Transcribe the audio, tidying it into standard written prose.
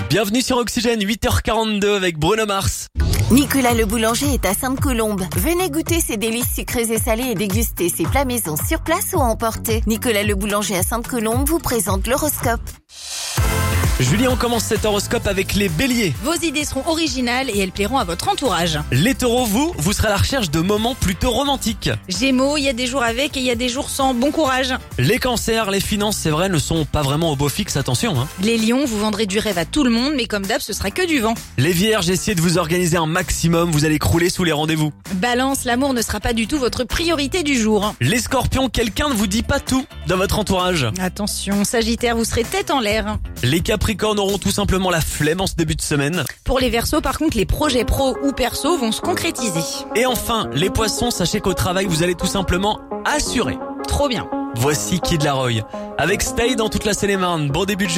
Bienvenue sur Oxygène, 8h42 avec Bruno Mars. Nicolas le boulanger est à Sainte-Colombe. Venez goûter ses délices sucrées et salées et déguster ses plats maison sur place ou à emporter. Nicolas le boulanger à Sainte-Colombe vous présente l'horoscope. Julie, on commence cet horoscope avec les béliers. Vos idées seront originales et elles plairont à votre entourage. Les taureaux, vous serez à la recherche de moments plutôt romantiques. Gémeaux, il y a des jours avec et il y a des jours sans. Bon courage. Les cancers, les finances, c'est vrai, ne sont pas vraiment au beau fixe, attention. Les lions, vous vendrez du rêve à tout le monde, mais comme d'hab, ce sera que du vent. Les vierges, essayez de vous organiser un maximum, vous allez crouler sous les rendez-vous. Balance, l'amour ne sera pas du tout votre priorité du jour. Les scorpions, quelqu'un ne vous dit pas tout dans votre entourage. Attention, Sagittaire, vous serez tête en l'air. Les capricornes auront tout simplement la flemme en ce début de semaine. Pour les Verseaux, par contre, les projets pro ou perso vont se concrétiser. Et enfin, les poissons, sachez qu'au travail, vous allez tout simplement assurer. Trop bien. Voici Kid Laroi avec Stay dans toute la Seine-et-Marne. Bon début de journée.